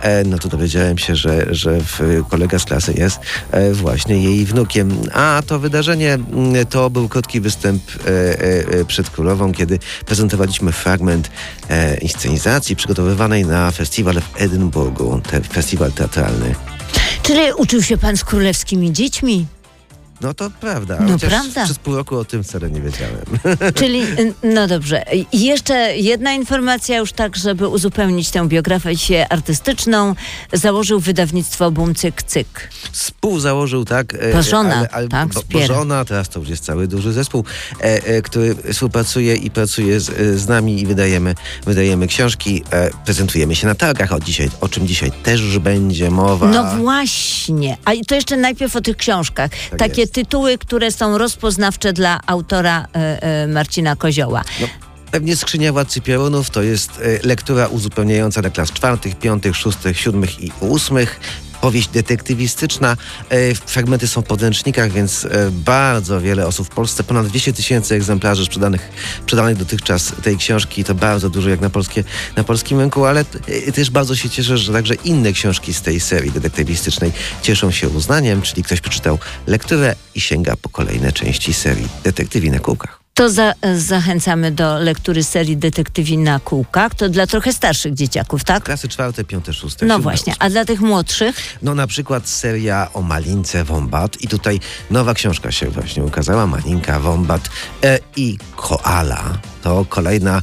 no to dowiedziałem się, że kolega z klasy jest właśnie jej wnukiem. A to wydarzenie to był krótki występ przed królową, kiedy prezentowaliśmy fragment inscenizacji przygotowywanej na festiwal w Edynburgu, festiwal teatralny. Czyli uczył się pan z królewskimi dziećmi? No to prawda. No chociaż prawda. Przez pół roku o tym wcale nie wiedziałem. Czyli, no dobrze. I jeszcze jedna informacja już tak, żeby uzupełnić tę biografię artystyczną. Założył wydawnictwo Bumcyk-Cyk. Współzałożył, tak. Żona, tak, bo żona, teraz to już jest cały duży zespół, który współpracuje i pracuje z nami i wydajemy książki. Prezentujemy się na targach o czym dzisiaj też będzie mowa. No właśnie. A to jeszcze najpierw o tych książkach. Tak Takie jest. tytuły, które są rozpoznawcze dla autora Marcina Kozioła. No, pewnie Skrzynia Władcy Piorunów to jest lektura uzupełniająca dla klas 4., 5., 6., 7. i 8. Powieść detektywistyczna. Fragmenty są w podręcznikach, więc bardzo wiele osób w Polsce, ponad 200 000 egzemplarzy sprzedanych dotychczas tej książki. To bardzo dużo jak na polskim rynku, ale też bardzo się cieszę, że także inne książki z tej serii detektywistycznej cieszą się uznaniem, czyli ktoś przeczytał lekturę i sięga po kolejne części serii Detektywi na kółkach. To zachęcamy do lektury serii Detektywi na kółkach. To dla trochę starszych dzieciaków, tak? Klasy 4., 5., 6. No 7., właśnie, 8. a dla tych młodszych? No na przykład seria o Malince Wombat i tutaj nowa książka się właśnie ukazała, Malinka Wombat i Koala. To kolejna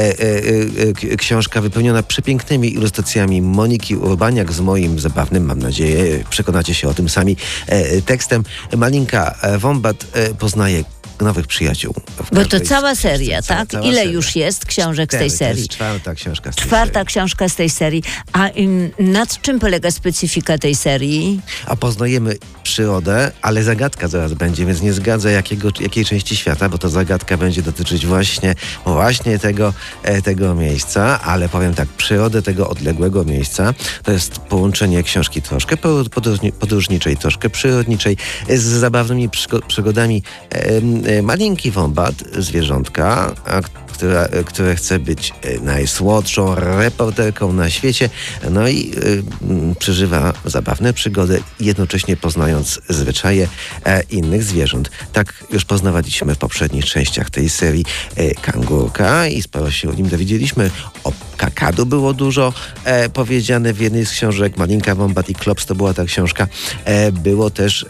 książka wypełniona przepięknymi ilustracjami Moniki Urbaniak z moim zabawnym, mam nadzieję, przekonacie się o tym sami, tekstem. Malinka Wombat poznaje nowych przyjaciół. Bo to cała seria, tak? Cała Ile seria. już jest książek z tej serii? To jest czwarta książka z tej Czwarta serii. książka z tej serii. A nad czym polega specyfika tej serii? A poznajemy przyrodę, ale zagadka zaraz będzie, więc nie zgadza jakiej części świata, bo to zagadka będzie dotyczyć właśnie tego miejsca, ale powiem tak, przyrodę tego odległego miejsca to jest połączenie książki troszkę podróżniczej, troszkę przyrodniczej, z zabawnymi przygodami Malinki Wombat, zwierzątka, które chce być najsłodszą reporterką na świecie, no i przeżywa zabawne przygody, jednocześnie poznając zwyczaje innych zwierząt. Tak już poznawaliśmy w poprzednich częściach tej serii Kangurka i sporo się o nim dowiedzieliśmy. O kakadu było dużo powiedziane w jednej z książek. Malinka Wombat i Klops to była ta książka. Było też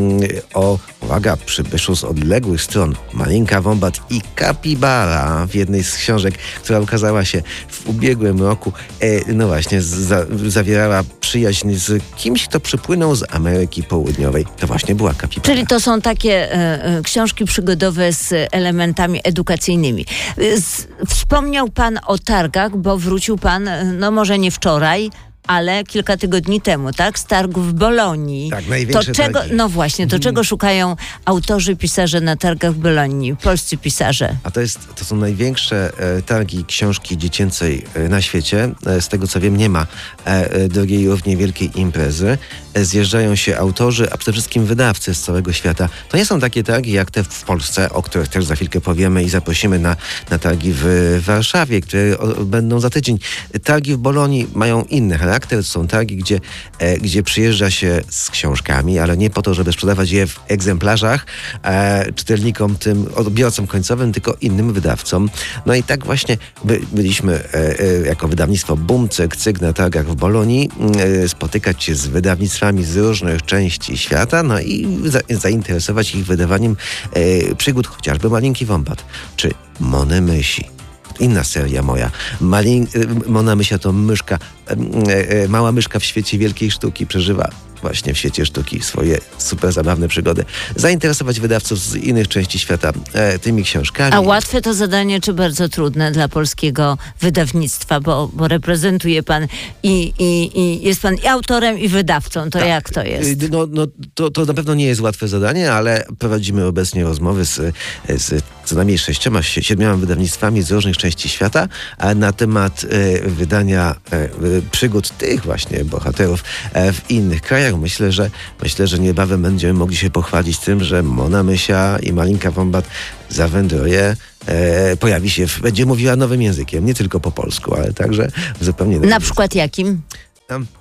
o, uwaga, przybyszu z odległych stron. Malinka Wombat i Kapibara w jednej z książek, która ukazała się w ubiegłym roku. No właśnie, zawierała przyjaźń z kimś, kto przypłynął z Ameryki Południowej. To właśnie była Kapibara. Czyli to są takie książki przygodowe z elementami edukacyjniejmi. Wspomniał pan o targach, bo wrócił pan, no może nie wczoraj, ale kilka tygodni temu, tak? Z targów w Bolonii. Tak, największe targi. No właśnie, to czego szukają autorzy, pisarze na targach w Bolonii, polscy pisarze? A to są największe targi książki dziecięcej na świecie. Z tego co wiem, nie ma drugiej równie wielkiej imprezy. Zjeżdżają się autorzy, a przede wszystkim wydawcy z całego świata. To nie są takie targi jak te w Polsce, o których też za chwilkę powiemy i zaprosimy na targi w Warszawie, które będą za tydzień. Targi w Bolonii mają inny charakter. Są targi, gdzie przyjeżdża się z książkami, ale nie po to, żeby sprzedawać je w egzemplarzach czytelnikom, tym odbiorcom końcowym, tylko innym wydawcom. No i tak właśnie byliśmy jako wydawnictwo Bumcyk-Cyk na targach w Bolonii spotykać się z wydawnictwami z różnych części świata, no i zainteresować ich wydawaniem przygód chociażby Malinki Wombat, czy Mony Mysi. Inna seria moja. Mona Mysia to myszka, mała myszka w świecie wielkiej sztuki, przeżywa właśnie w świecie sztuki swoje super zabawne przygody. Zainteresować wydawców z innych części świata tymi książkami. A łatwe to zadanie, czy bardzo trudne dla polskiego wydawnictwa, bo reprezentuje pan i jest pan i autorem, i wydawcą. To tak. Jak to jest? To na pewno nie jest łatwe zadanie, ale prowadzimy obecnie rozmowy z co najmniej 6-7 wydawnictwami z różnych części świata na temat wydania przygód tych właśnie bohaterów w innych krajach. Myślę, że niebawem będziemy mogli się pochwalić tym, że Mona Mysia i Malinka Wombat zawędruje, pojawi się, będzie mówiła nowym językiem, nie tylko po polsku, ale także zupełnie nowym Na przykład jakim?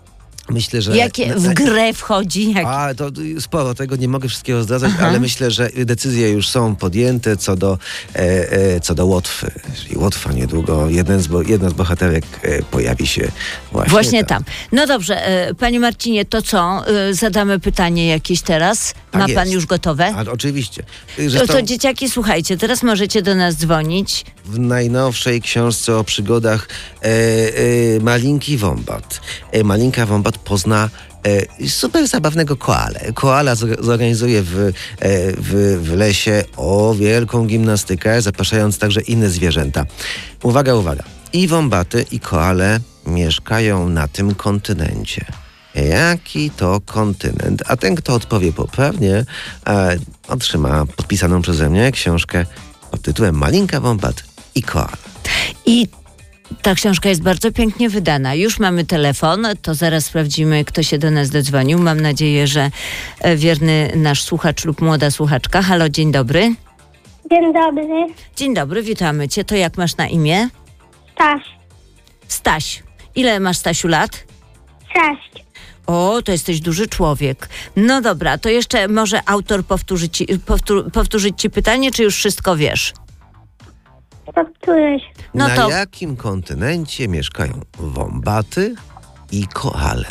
Myślę, że... Jakie w grę wchodzi? A, to sporo tego, nie mogę wszystkiego zdradzać, ale myślę, że decyzje już są podjęte co do Łotwy. Czyli Łotwa niedługo, jedna z bohaterek pojawi się właśnie tam. No dobrze, panie Marcinie, to co? Zadamy pytanie jakieś teraz? Tak Ma pan jest. już gotowe? A, oczywiście. To dzieciaki, słuchajcie, teraz możecie do nas dzwonić. W najnowszej książce o przygodach Malinki Wombat. Malinka Wombat pozna super zabawnego koalę. Koala zorganizuje w lesie wielką gimnastykę, zapraszając także inne zwierzęta. Uwaga, uwaga. I wombaty, i koale mieszkają na tym kontynencie. Jaki to kontynent? A ten, kto odpowie poprawnie, otrzyma podpisaną przeze mnie książkę pod tytułem Malinka Wombat i koala. I ta książka jest bardzo pięknie wydana. Już mamy telefon, to zaraz sprawdzimy, kto się do nas dodzwonił. Mam nadzieję, że wierny nasz słuchacz lub młoda słuchaczka. Halo, dzień dobry. Dzień dobry. Dzień dobry, witamy cię. To jak masz na imię? Staś. Staś. Ile masz, Stasiu, lat? 6. O, to jesteś duży człowiek. No dobra, to jeszcze może autor powtórzyć ci pytanie, czy już wszystko wiesz? Powtórzyć. No Na to jakim kontynencie mieszkają wombaty i koale?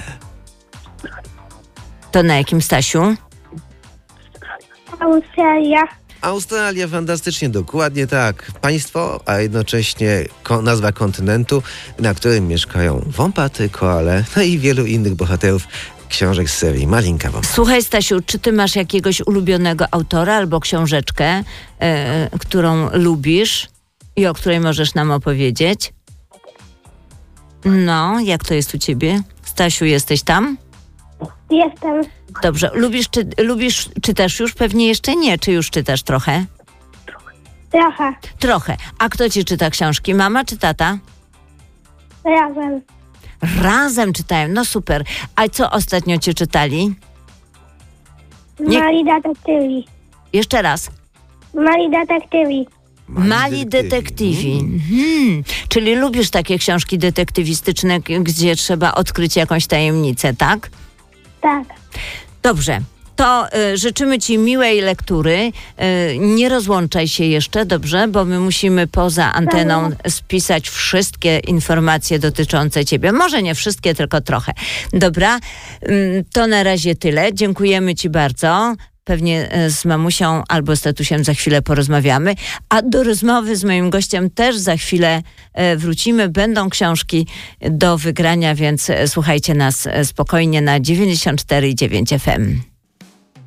to na jakim, Stasiu? Australia. Australia, fantastycznie, dokładnie tak. Państwo, a jednocześnie nazwa kontynentu, na którym mieszkają wombaty, koale, no i wielu innych bohaterów książek z serii Malinka Wombat. Słuchaj, Stasiu, czy ty masz jakiegoś ulubionego autora albo książeczkę, którą lubisz i o której możesz nam opowiedzieć? No, jak to jest u ciebie? Stasiu, jesteś tam? Jestem. Dobrze. Czytasz już? Pewnie jeszcze nie. Czy już czytasz trochę? Trochę. Trochę. A kto ci czyta książki? Mama czy tata? Razem. Razem czytają. No super. A co ostatnio ci czytali? Nie- Mali detektywi. Jeszcze raz. Mali detektywi. Mali detektywi. Czyli lubisz takie książki detektywistyczne, gdzie trzeba odkryć jakąś tajemnicę, tak? Tak. Dobrze. To życzymy ci miłej lektury. Nie rozłączaj się jeszcze, dobrze? Bo my musimy poza anteną spisać wszystkie informacje dotyczące ciebie. Może nie wszystkie, tylko trochę. Dobra? To na razie tyle. Dziękujemy ci bardzo. Pewnie z mamusią albo z tatusiem za chwilę porozmawiamy. A do rozmowy z moim gościem też za chwilę wrócimy. Będą książki do wygrania, więc słuchajcie nas spokojnie na 94,9 FM.